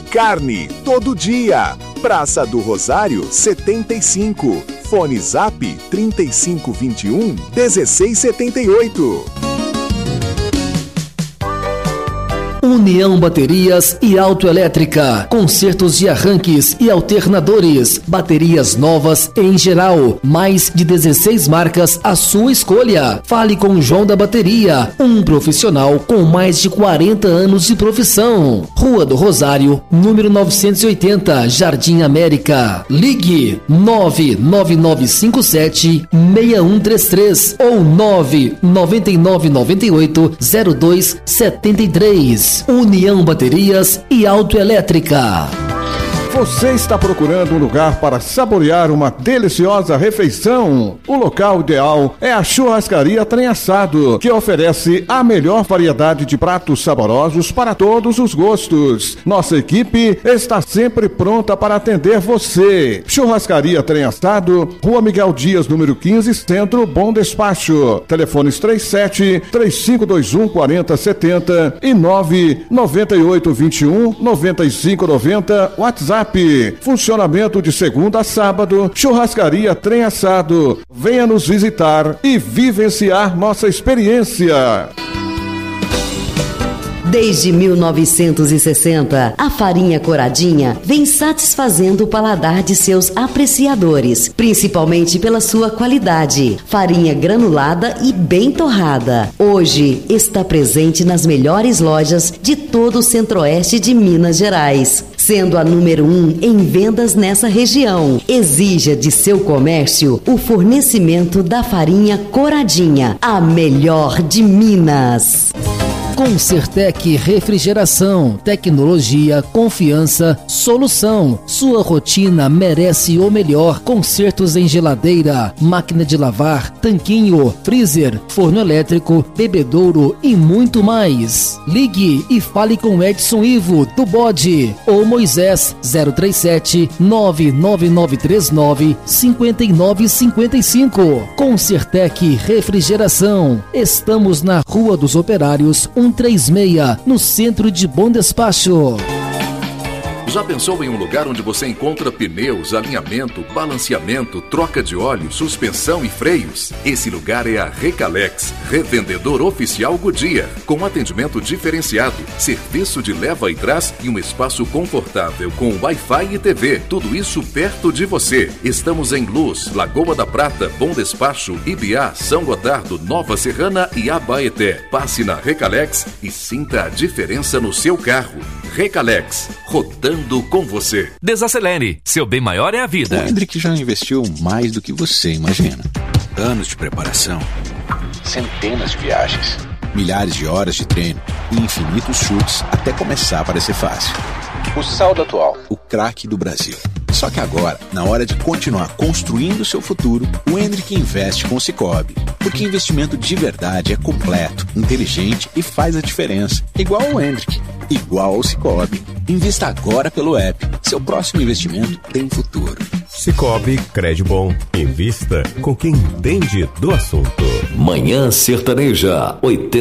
carne, todo dia. Praça do Rosário, 75. Fone Zap 3521 1678. União Baterias e Autoelétrica, consertos de arranques e alternadores, baterias novas em geral, mais de 16 marcas à sua escolha. Fale com o João da Bateria, um profissional com mais de 40 anos de profissão. Rua do Rosário, número 980, Jardim América. Ligue 99957-6133 ou 99998-0273. União Baterias e Autoelétrica. Você está procurando um lugar para saborear uma deliciosa refeição? O local ideal é a Churrascaria Trem Assado, que oferece a melhor variedade de pratos saborosos para todos os gostos. Nossa equipe está sempre pronta para atender você. Churrascaria Trem Assado, Rua Miguel Dias, número 15, Centro, Bom Despacho. Telefones 37-3521-4070 e 99821-9590, WhatsApp. Funcionamento de segunda a sábado. Churrascaria Trem Assado. Venha nos visitar e vivenciar nossa experiência. Desde 1960, a farinha Coradinha vem satisfazendo o paladar de seus apreciadores, principalmente pela sua qualidade. Farinha granulada e bem torrada. Hoje está presente nas melhores lojas de todo o centro-oeste de Minas Gerais, sendo a número 1 em vendas nessa região. Exija de seu comércio o fornecimento da farinha Coradinha, a melhor de Minas. Concertec Refrigeração, tecnologia, confiança, solução. Sua rotina merece o melhor. Consertos em geladeira, máquina de lavar, tanquinho, freezer, forno elétrico, bebedouro e muito mais. Ligue e fale com Edson Ivo do Bode ou Moisés 037 99939 5955. Concertec Refrigeração. Estamos na Rua dos Operários 136, no centro de Bom Despacho. Já pensou em um lugar onde você encontra pneus, alinhamento, balanceamento, troca de óleo, suspensão e freios? Esse lugar é a Recalex, revendedor oficial Goodyear, com atendimento diferenciado, serviço de leva e trás e um espaço confortável com Wi-Fi e TV. Tudo isso perto de você. Estamos em Luz, Lagoa da Prata, Bom Despacho, Ibiá, São Gotardo, Nova Serrana e Abaeté. Passe na Recalex e sinta a diferença no seu carro. Recalex, rodando com você. Desacelere, seu bem maior é a vida. O Hendrick já investiu mais do que você imagina. Anos de preparação, centenas de viagens, milhares de horas de treino e infinitos chutes até começar a parecer fácil. O saldo atual, o craque do Brasil. Só que agora, na hora de continuar construindo seu futuro, o Hendrick investe com o Sicoob. Porque investimento de verdade é completo, inteligente e faz a diferença. Igual ao Hendrick, igual ao Sicoob. Invista agora pelo app. Seu próximo investimento tem futuro. Sicoob, crédito bom. Invista com quem entende do assunto. Manhã Sertaneja,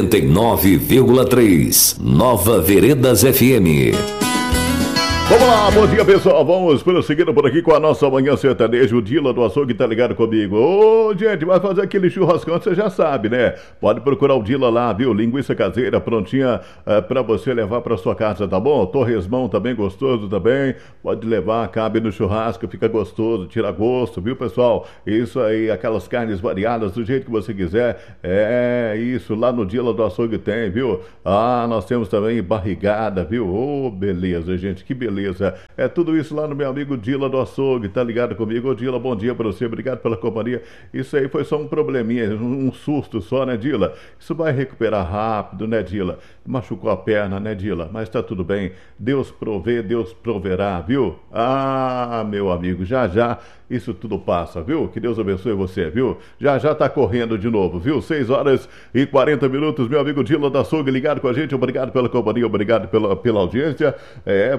89,3. Nova Veredas FM. Vamos lá, bom dia pessoal, vamos prosseguindo por aqui com a nossa Manhã Sertaneja. O Dila do Açougue tá ligado comigo. Ô gente, vai fazer aquele churrascão, você já sabe, né? Pode procurar o Dila lá, viu? Linguiça caseira prontinha pra você levar pra sua casa, tá bom? Torresmão também gostoso também, pode levar, cabe no churrasco, fica gostoso, tira gosto, viu pessoal? Isso aí, aquelas carnes variadas do jeito que você quiser, é isso, lá no Dila do Açougue tem, viu? Ah, nós temos também barrigada, viu? Ô, beleza, gente, que beleza. É tudo isso lá no meu amigo Dila do Açougue, tá ligado comigo? Ô Dila, bom dia pra você, obrigado pela companhia. Isso aí foi só um probleminha, um susto só, né Dila? Isso vai recuperar rápido, né Dila? Machucou a perna, né Dila? Mas tá tudo bem, Deus provê, Deus proverá, viu? Ah, meu amigo, já já isso tudo passa, viu? Que Deus abençoe você, viu? Já já tá correndo de novo, viu? 6h40, meu amigo Dila do Açougue ligado com a gente, obrigado pela companhia, obrigado pela audiência. É, você que tá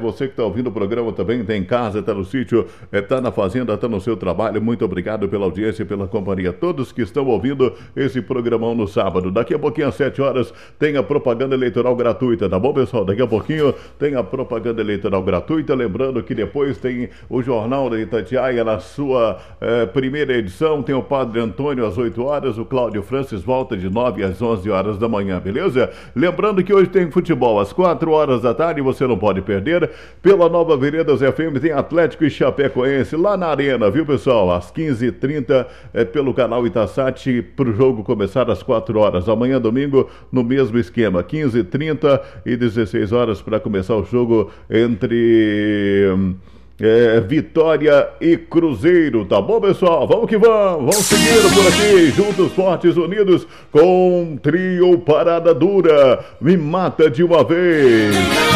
ouvindo o programa também, tá em casa, tá no sítio, tá na fazenda, tá no seu trabalho. Muito obrigado pela audiência e pela companhia. Todos que estão ouvindo esse programão no sábado. Daqui a pouquinho, às 7 horas, tem a propaganda eleitoral gratuita, tá bom, pessoal? Daqui a pouquinho tem a propaganda eleitoral gratuita. Lembrando que depois tem o Jornal da Itatiaia na sua primeira edição. Tem o Padre Antônio às 8 horas, o Cláudio Francis volta de 9 às 11 horas da manhã, beleza? Lembrando que hoje tem futebol às 4 horas da tarde, você não pode perder. Pela Nova Veredas FM tem Atlético e Chapecoense lá na Arena, viu, pessoal? Às 15h30 pelo canal Itasat, pro jogo começar às 4 horas. Amanhã, domingo, no mesmo esquema, 15h30 e 16 horas para começar o jogo entre Vitória e Cruzeiro, tá bom, pessoal? Vamos que vamos, vamos seguindo por aqui, juntos, fortes, unidos, com Trio Parada Dura, Me Mata de Uma Vez.